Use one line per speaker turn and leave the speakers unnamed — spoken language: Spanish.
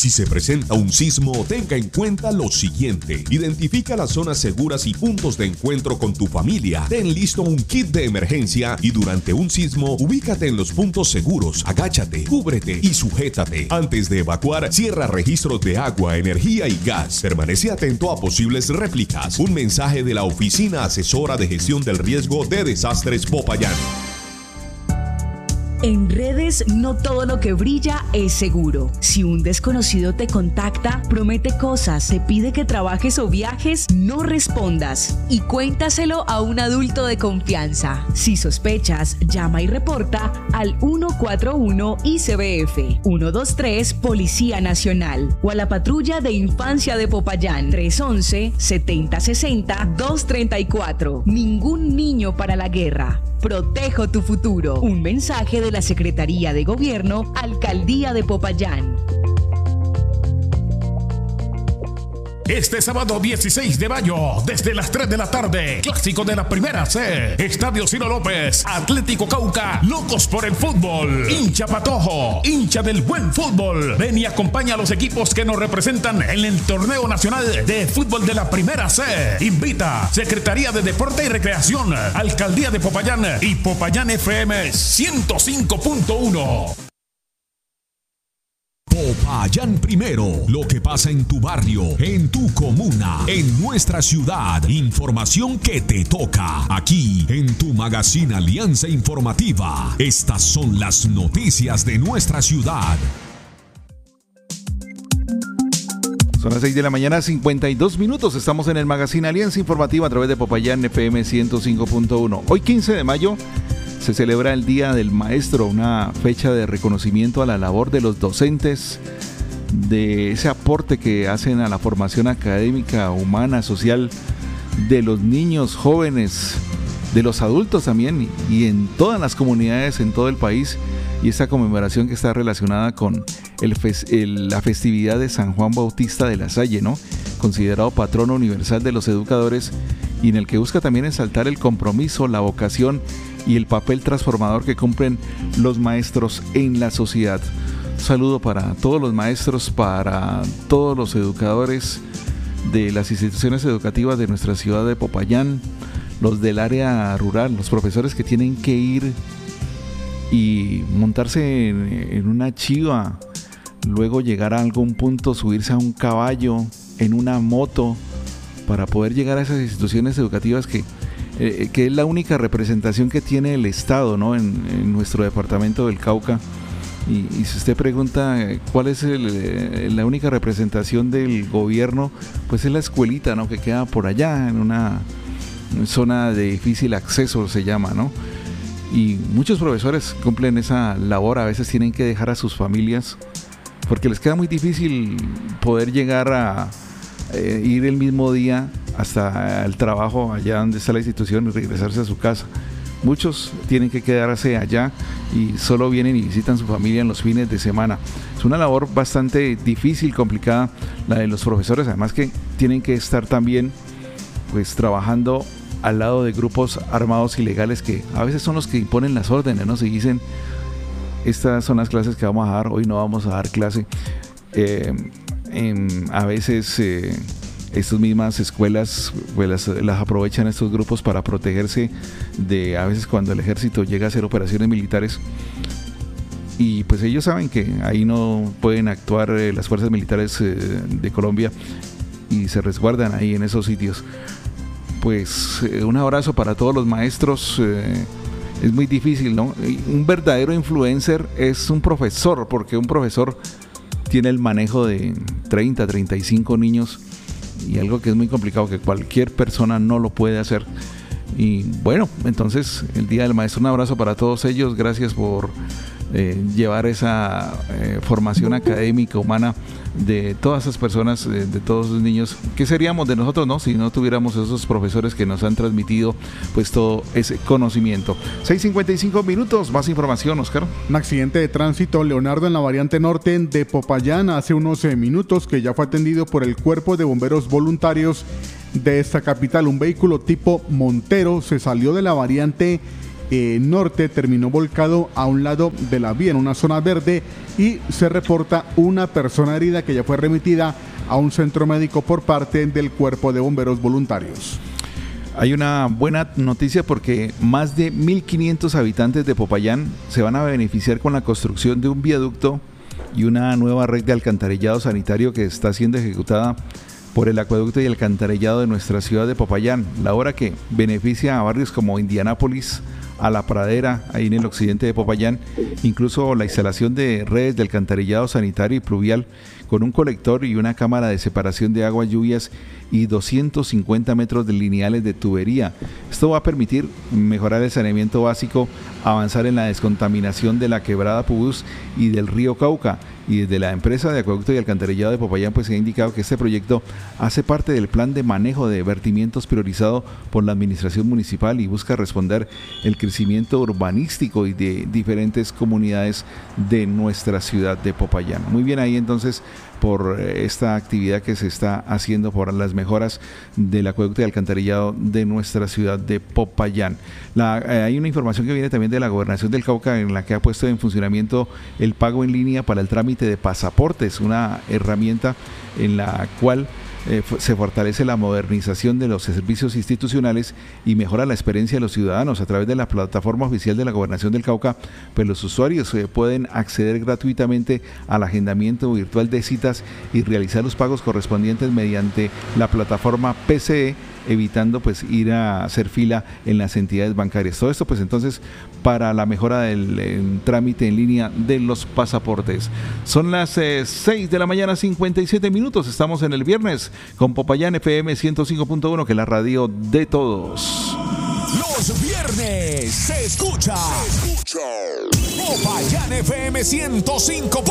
Si se presenta un sismo, tenga en cuenta lo siguiente. Identifica las zonas seguras y puntos de encuentro con tu familia. Ten listo un kit de emergencia y durante un sismo, ubícate en los puntos seguros. Agáchate, cúbrete y sujétate. Antes de evacuar, cierra registros de agua, energía y gas. Permanece atento a posibles réplicas. Un mensaje de la Oficina Asesora de Gestión del Riesgo de Desastres Popayán.
En redes, no todo lo que brilla es seguro. Si un desconocido te contacta, promete cosas, te pide que trabajes o viajes, no respondas y cuéntaselo a un adulto de confianza. Si sospechas, llama y reporta al 141 ICBF, 123 Policía Nacional o a la Patrulla de Infancia de Popayán, 311-7060-234. Ningún niño para la guerra. Protejo tu futuro. Un mensaje de la Secretaría de Gobierno, Alcaldía de Popayán.
Este sábado 16 de mayo, desde las 3 de la tarde, clásico de la Primera C, Estadio Ciro López, Atlético Cauca, locos por el fútbol, hincha patojo, hincha del buen fútbol. Ven y acompaña a los equipos que nos representan en el Torneo Nacional de Fútbol de la Primera C. Invita Secretaría de Deporte y Recreación, Alcaldía de Popayán y Popayán FM 105.1.
Popayán Primero, lo que pasa en tu barrio, en tu comuna, en nuestra ciudad. Información que te toca aquí en tu magazine Alianza Informativa. Estas son las noticias de nuestra ciudad.
Son las 6 de la mañana, 52 minutos. Estamos en el magazine Alianza Informativa a través de Popayán FM 105.1. Hoy 15 de mayo se celebra el Día del Maestro, una fecha de reconocimiento a la labor de los docentes, de ese aporte que hacen a la formación académica, humana, social de los niños, jóvenes, de los adultos también y en todas las comunidades, en todo el país. Y esta conmemoración que está relacionada con la festividad de San Juan Bautista de la Salle, ¿no? Considerado patrono universal de los educadores y en el que busca también exaltar el compromiso, la vocación y el papel transformador que cumplen los maestros en la sociedad. Un saludo para todos los maestros, para todos los educadores de las instituciones educativas de nuestra ciudad de Popayán, los del área rural, los profesores que tienen que ir y montarse en una chiva, luego llegar a algún punto, subirse a un caballo, en una moto, para poder llegar a esas instituciones educativas que es la única representación que tiene el Estado, ¿no? en nuestro departamento del Cauca. Y si usted pregunta cuál es la única representación del gobierno, pues es la escuelita, ¿no? Que queda por allá en una zona de difícil acceso, se llama, ¿no? Y muchos profesores cumplen esa labor, a veces tienen que dejar a sus familias porque les queda muy difícil poder llegar a ir el mismo día hasta el trabajo allá donde está la institución y regresarse a su casa. Muchos tienen que quedarse allá y solo vienen y visitan su familia en los fines de semana. Es una labor bastante difícil, complicada, la de los profesores, además que tienen que estar también pues trabajando al lado de grupos armados ilegales que a veces son los que imponen las órdenes, ¿no? Se dicen, estas son las clases que vamos a dar, hoy no vamos a dar clase. A veces estas mismas escuelas pues las aprovechan estos grupos para protegerse de, a veces cuando el ejército llega a hacer operaciones militares, y pues ellos saben que ahí no pueden actuar las fuerzas militares de Colombia y se resguardan ahí en esos sitios. Pues un abrazo para todos los maestros. Es muy difícil, ¿no? Un verdadero influencer es un profesor, porque un profesor tiene el manejo de 30, 35 niños y algo que es muy complicado, que cualquier persona no lo puede hacer. Y bueno, entonces el Día del Maestro, un abrazo para todos ellos. Gracias por llevar esa formación académica, humana de todas esas personas, de todos los niños. ¿Qué seríamos de nosotros, no? Si no tuviéramos esos profesores que nos han transmitido pues todo ese conocimiento. 6:55 minutos, más información, Oscar.
Un accidente de tránsito, Leonardo, en la variante norte de Popayán hace unos minutos, que ya fue atendido por el Cuerpo de Bomberos Voluntarios de esta capital. Un vehículo tipo Montero se salió de la variante norte terminó volcado a un lado de la vía en una zona verde y se reporta una persona herida que ya fue remitida a un centro médico por parte del Cuerpo de Bomberos Voluntarios.
Hay una buena noticia porque más de 1.500 habitantes de Popayán se van a beneficiar con la construcción de un viaducto y una nueva red de alcantarillado sanitario que está siendo ejecutada por el acueducto y alcantarillado de nuestra ciudad de Popayán. La obra que beneficia a barrios como Indianápolis, a La Pradera, ahí en el occidente de Popayán, incluso la instalación de redes de alcantarillado sanitario y pluvial con un colector y una cámara de separación de aguas lluvias y 250 metros de lineales de tubería. Esto va a permitir mejorar el saneamiento básico, avanzar en la descontaminación de la quebrada Pubús y del río Cauca. Y desde la empresa de acueducto y alcantarillado de Popayán pues se ha indicado que este proyecto hace parte del plan de manejo de vertimientos priorizado por la administración municipal y busca responder el crecimiento urbanístico y de diferentes comunidades de nuestra ciudad de Popayán. Muy bien ahí entonces por esta actividad que se está haciendo por las mejoras del acueducto y alcantarillado de nuestra ciudad de Popayán. Hay una información que viene también de la Gobernación del Cauca en la que ha puesto en funcionamiento el pago en línea para el trámite de pasaportes, una herramienta en la cual se fortalece la modernización de los servicios institucionales y mejora la experiencia de los ciudadanos. A través de la plataforma oficial de la Gobernación del Cauca, pues los usuarios pueden acceder gratuitamente al agendamiento virtual de citas y realizar los pagos correspondientes mediante la plataforma PCE, evitando pues ir a hacer fila en las entidades bancarias. Todo esto pues entonces para la mejora del trámite en línea de los pasaportes. Son las 6 de la mañana 57 minutos, estamos en el viernes con Popayán FM 105.1, que es la radio de todos.
Los viernes se escucha Popayán FM 105.1.